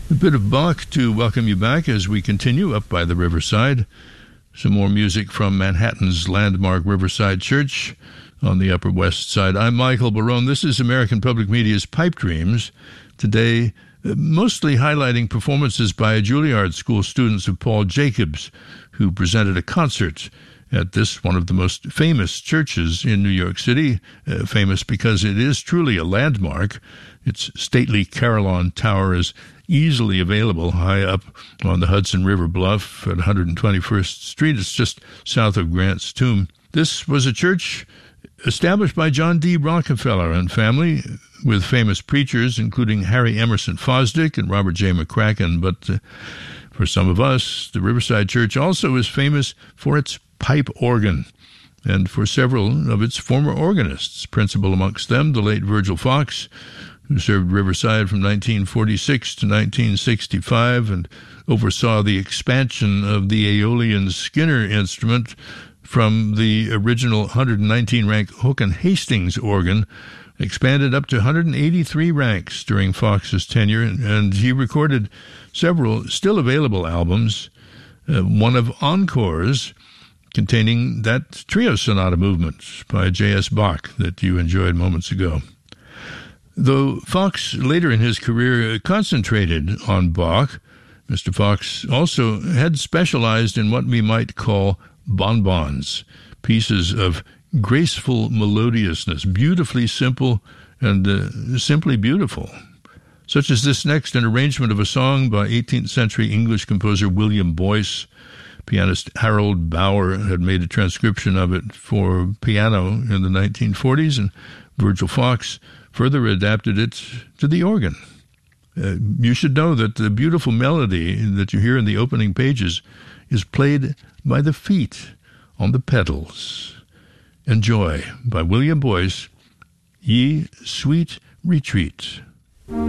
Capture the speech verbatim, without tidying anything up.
A bit of Bach to welcome you back as we continue up by the riverside. Some more music from Manhattan's landmark Riverside Church on the Upper West Side. I'm Michael Barone. This is American Public Media's Pipe Dreams. Today, mostly highlighting performances by Juilliard School students of Paul Jacobs, who presented a concert at this, one of the most famous churches in New York City, uh, famous because it is truly a landmark. Its stately Carillon Tower is easily available high up on the Hudson River bluff at one hundred twenty-first Street. It's just south of Grant's Tomb. This was a church established by John D. Rockefeller and family, with famous preachers, including Harry Emerson Fosdick and Robert J. McCracken. But uh, for some of us, the Riverside Church also is famous for its pipe organ, and for several of its former organists, principal amongst them the late Virgil Fox, who served Riverside from nineteen forty-six to nineteen sixty-five and oversaw the expansion of the Aeolian Skinner instrument from the original one hundred nineteen rank Hook and Hastings organ, expanded up to one hundred eighty-three ranks during Fox's tenure, and he recorded several still available albums, uh, one of Encores, containing that trio sonata movement by J S. Bach that you enjoyed moments ago. Though Fox later in his career concentrated on Bach, Mister Fox also had specialized in what we might call bonbons, pieces of graceful melodiousness, beautifully simple and uh, simply beautiful, such as this next, an arrangement of a song by eighteenth century English composer William Boyce. Pianist Harold Bauer had made a transcription of it for piano in the nineteen forties, and Virgil Fox further adapted it to the organ. Uh, you should know that the beautiful melody that you hear in the opening pages is played by the feet on the pedals. Enjoy, by William Boyce, Ye Sweet Retreat.